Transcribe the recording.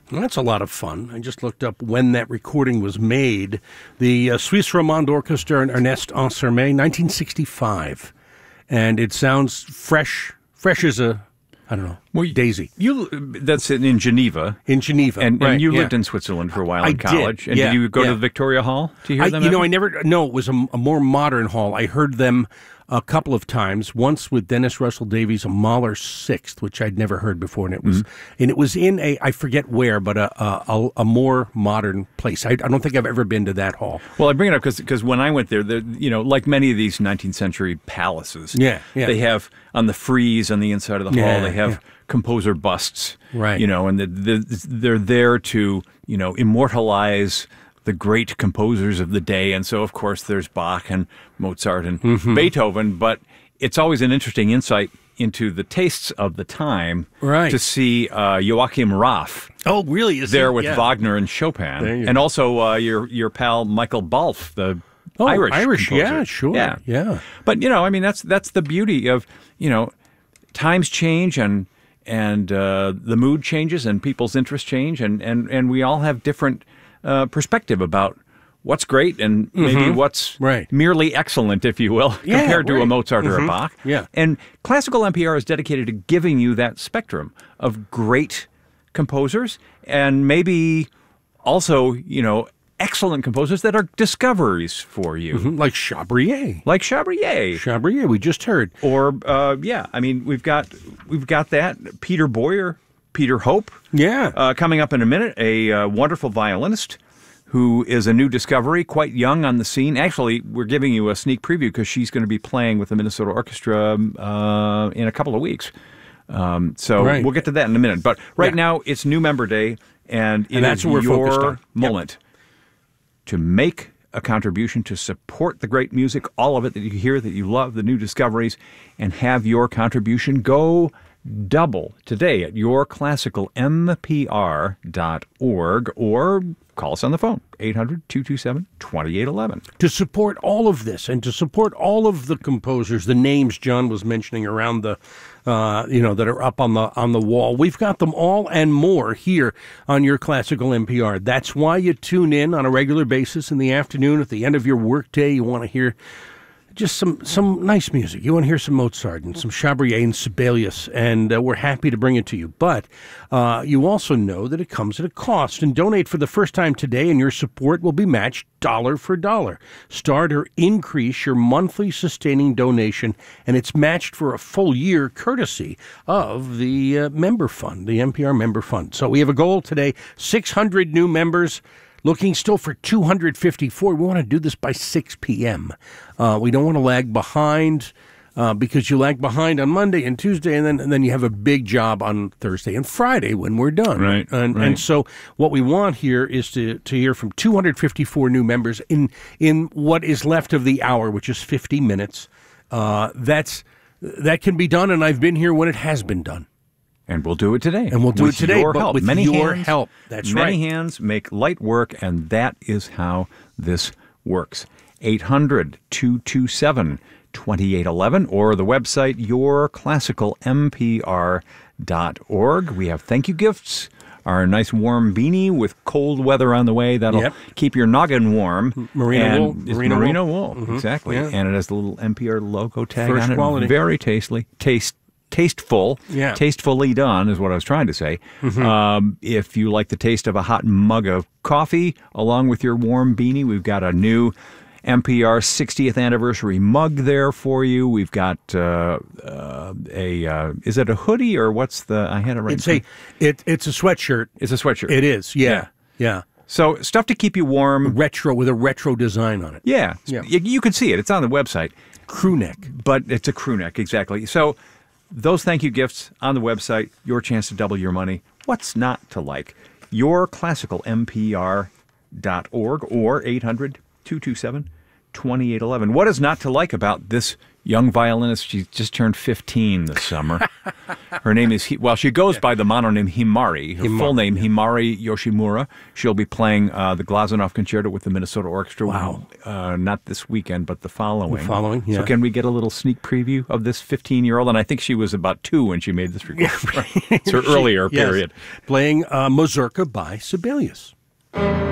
Well, that's a lot of fun. I just looked up when that recording was made. The Suisse Romande Orchestra and Ernest Ansermet, 1965. And it sounds fresh as a, I don't know, daisy. That's in Geneva. In Geneva, And right, you lived in Switzerland for a while in college. Did, and did you go to the Victoria Hall to hear them? No, it was a more modern hall. I heard them a couple of times, once with Dennis Russell Davies, a Mahler Sixth, which I'd never heard before, and it was in I forget where, but a more modern place. I don't think I've ever been to that hall. Well, I bring it up because when I went there, like many of these 19th century palaces, they have on the frieze on the inside of the hall, they have composer busts, right? And they're there to immortalize the great composers of the day. And so, of course, there's Bach and Mozart and Beethoven, but it's always an interesting insight into the tastes of the time to see Joachim Raff. Oh, really? Is there with Wagner and Chopin. And also your pal Michael Balfe, the Irish composer. Yeah, sure. Yeah. But, that's the beauty of, times change and the mood changes and people's interests change and we all have different perspective about what's great and maybe what's merely excellent, if you will, compared to a Mozart or a Bach. Yeah. And Classical NPR is dedicated to giving you that spectrum of great composers and maybe also, excellent composers that are discoveries for you. Like Chabrier. Chabrier, we just heard. Or, we've got that. Peter Boyer, Peter Hope. Coming up in a minute, a wonderful violinist who is a new discovery, quite young on the scene. Actually, we're giving you a sneak preview because she's going to be playing with the Minnesota Orchestra in a couple of weeks. We'll get to that in a minute. But right now, it's New Member Day, and that's what we're focused on. Moment to make a contribution to support the great music, all of it that you hear, that you love, the new discoveries, and have your contribution go double today at yourclassicalmpr.org or call us on the phone, 800-227-2811. To support all of this and to support all of the composers, the names John was mentioning around the, that are up on the wall, we've got them all and more here on Your Classical NPR. That's why you tune in on a regular basis in the afternoon at the end of your workday. You want to hear just some nice music. You want to hear some Mozart and some Chabrier and Sibelius, and we're happy to bring it to you. But you also know that it comes at a cost. And donate for the first time today, and your support will be matched dollar for dollar. Start or increase your monthly sustaining donation, and it's matched for a full year courtesy of the member fund, the NPR member fund. So we have a goal today, 600 new members. Looking still for 254. We want to do this by 6 p.m. We don't want to lag behind because you lag behind on Monday and Tuesday, and then you have a big job on Thursday and Friday when we're done. Right. And so what we want here is to hear from 254 new members in what is left of the hour, which is 50 minutes. That can be done, and I've been here when it has been done. And we'll do it today. And we'll do with it today your help. with many your hands, help. That's many right. Many hands make light work, and that is how this works. 800-227-2811 or the website yourclassicalmpr.org. We have thank you gifts. Our nice warm beanie with cold weather on the way. That'll keep your noggin warm. Merino wool. Mm-hmm. Exactly. Yeah. And it has the little NPR logo tag First on it. quality. Very tasteful. Tastefully done is what I was trying to say. If you like the taste of a hot mug of coffee along with your warm beanie, we've got a new NPR 60th anniversary mug there for you. We've got is it a hoodie or what's the? I had it right. It's a sweatshirt. It's a sweatshirt. It is. Yeah. So stuff to keep you warm. Retro with a retro design on it. Yeah. You can see it. It's on the website. Crew neck, but it's a crew neck exactly. So. Those thank you gifts on the website, your chance to double your money. What's not to like? yourclassicalmpr.org or 800-227-2811. What is not to like about this young violinist. She just turned 15 this summer. Her name is, she goes by the mononym Himari. Her full name, Himari Yoshimura. She'll be playing the Glazunov Concerto with the Minnesota Orchestra. Wow. Not this weekend, but the following. Yeah. So can we get a little sneak preview of this 15-year-old? And I think she was about 2 when she made this recording. It's her earlier period. Playing Mazurka by Sibelius.